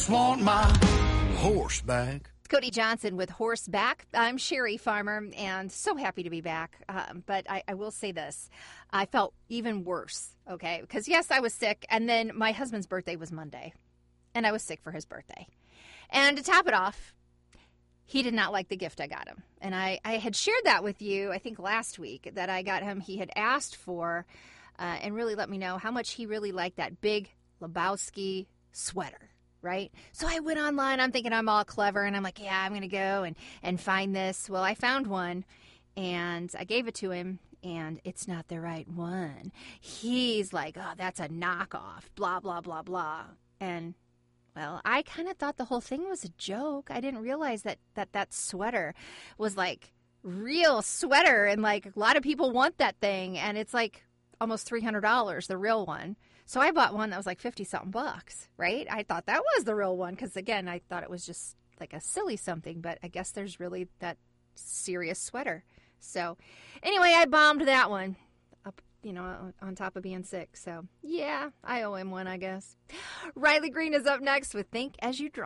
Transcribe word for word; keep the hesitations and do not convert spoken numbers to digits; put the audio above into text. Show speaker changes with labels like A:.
A: just want my horse back.
B: Cody Johnson with Horseback. I'm Sherry Farmer, and so happy to be back. Um, but I, I will say this. I felt even worse, okay? Because, yes, I was sick, and then my husband's birthday was Monday, and I was sick for his birthday. And to top it off, he did not like the gift I got him. And I, I had shared that with you, I think, last week, that I got him. He had asked for uh, and really let me know how much he really liked that big Lebowski sweater. Right? So I went online. I'm thinking I'm all clever, and I'm like, yeah, I'm going to go and, and find this. Well, I found one, and I gave it to him, and it's not the right one. He's like, oh, that's a knockoff, blah, blah, blah, blah. And, well, I kind of thought the whole thing was a joke. I didn't realize that that, that sweater was, like, real sweater, and, like, a lot of people want that thing, and it's, like, almost three hundred dollars, the real one. So I bought one that was like fifty-something bucks, right? I thought that was the real one because, again, I thought it was just like a silly something, but I guess there's really that serious sweater. So anyway, I bombed that one up, you know, on top of being sick. So, yeah, I owe him one, I guess. Riley Green is up next with Think As You Drive.